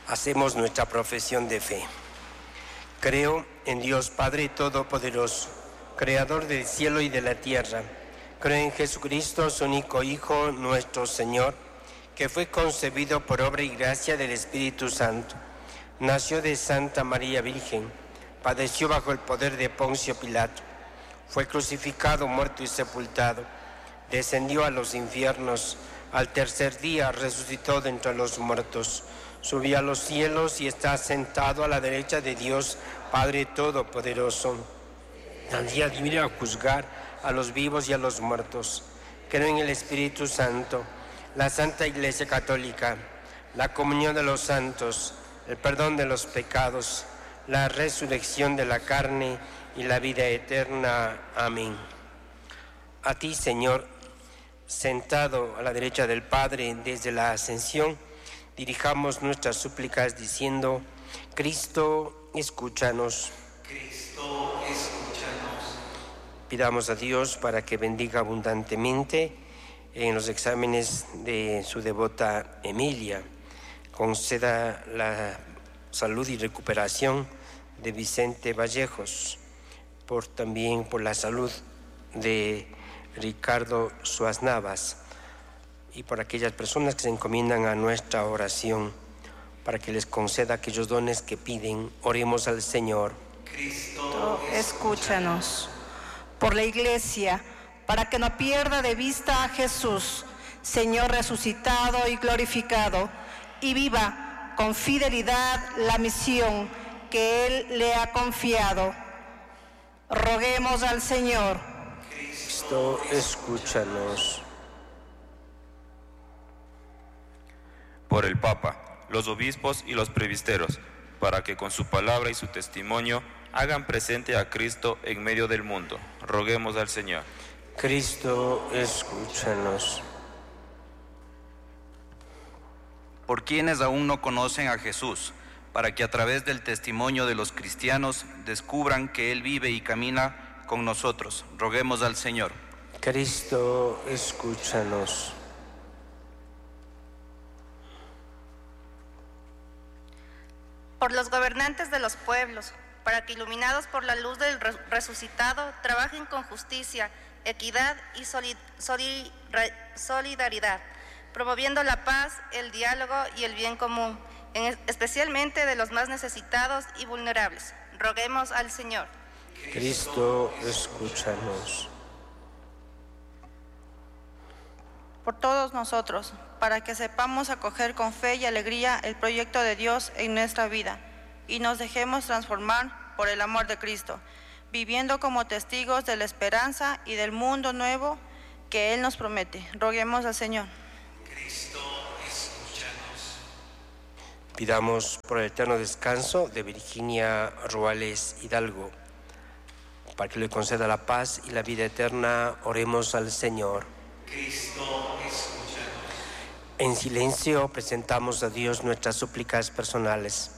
Hacemos nuestra profesión de fe. Creo en Dios Padre Todopoderoso, Creador del cielo y de la tierra. Creo en Jesucristo, su único Hijo, nuestro Señor, que fue concebido por obra y gracia del Espíritu Santo. Nació de Santa María Virgen, padeció bajo el poder de Poncio Pilato, fue crucificado, muerto y sepultado, descendió a los infiernos, al tercer día resucitó de entre los muertos, subió a los cielos y está sentado a la derecha de Dios Padre Todopoderoso. Al día de venir a juzgar a los vivos y a los muertos. Creo en el Espíritu Santo, la Santa Iglesia Católica, la comunión de los santos, el perdón de los pecados, la resurrección de la carne y la vida eterna. Amén. A ti, Señor, sentado a la derecha del Padre desde la ascensión, dirijamos nuestras súplicas diciendo: Cristo, escúchanos. Cristo, escúchanos. Pidamos a Dios para que bendiga abundantemente en los exámenes de su devota Emilia. Conceda la salud y recuperación de Vicente Vallejos, también por la salud de Ricardo Suárez Navas, y por aquellas personas que se encomiendan a nuestra oración, para que les conceda aquellos dones que piden. Oremos al Señor. Cristo, escúchanos. Por la Iglesia, para que no pierda de vista a Jesús, Señor resucitado y glorificado, y viva con fidelidad la misión que Él le ha confiado. Roguemos al Señor. Cristo, escúchanos. Por el Papa, los obispos y los presbíteros, para que con su palabra y su testimonio hagan presente a Cristo en medio del mundo. Roguemos al Señor. Cristo, escúchanos. Por quienes aún no conocen a Jesús, para que a través del testimonio de los cristianos descubran que Él vive y camina con nosotros. Roguemos al Señor. Cristo, escúchanos. Por los gobernantes de los pueblos, para que iluminados por la luz del resucitado, trabajen con justicia, equidad y solidaridad, promoviendo la paz, el diálogo y el bien común, especialmente de los más necesitados y vulnerables. Roguemos al Señor. Cristo, escúchanos. Por todos nosotros, para que sepamos acoger con fe y alegría el proyecto de Dios en nuestra vida y nos dejemos transformar por el amor de Cristo, viviendo como testigos de la esperanza y del mundo nuevo que Él nos promete. Roguemos al Señor. Cristo, escúchanos. Pidamos por el eterno descanso de Virginia Ruales Hidalgo, para que le conceda la paz y la vida eterna. Oremos al Señor. Cristo, escúchanos. En silencio presentamos a Dios nuestras súplicas personales.